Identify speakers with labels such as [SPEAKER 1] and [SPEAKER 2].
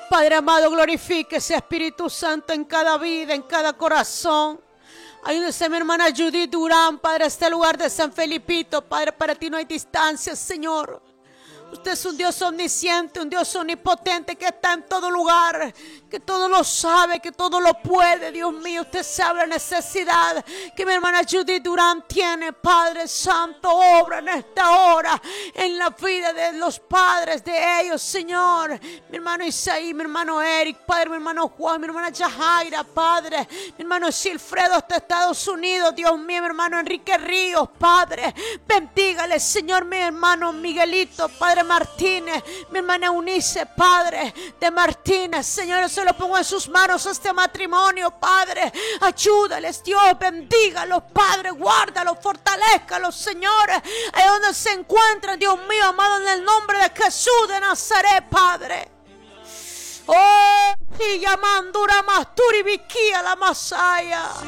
[SPEAKER 1] Padre amado, glorifíquese, Espíritu Santo, en cada vida, en cada corazón. Ayúdese mi hermana Judith Durán, Padre, a este lugar de San Felipito. Padre, para ti no hay distancia, Señor. Usted es un Dios omnisciente, un Dios omnipotente que está en todo lugar, que todo lo sabe, que todo lo puede. Dios mío, usted sabe la necesidad que mi hermana Judith Durán tiene. Padre Santo, obra en esta hora en la vida de los padres de ellos, Señor. Mi hermano Isaí, mi hermano Eric, Padre, mi hermano Juan, mi hermana Yajaira, Padre, mi hermano Silfredo hasta Estados Unidos. Dios mío, mi hermano Enrique Ríos, Padre, bendígale, Señor, mi hermano Miguelito, Padre Martínez, mi hermana Eunice, Padre de Martínez, Señor, yo se lo pongo en sus manos este matrimonio, Padre, ayúdales, Dios, bendígalos, Padre, guárdalos, fortalézcalos, Señor, ahí donde se encuentran, Dios mío, amado, en el nombre de Jesús de Nazaret, Padre. Oh, y llamando una masturi viquía la masaya.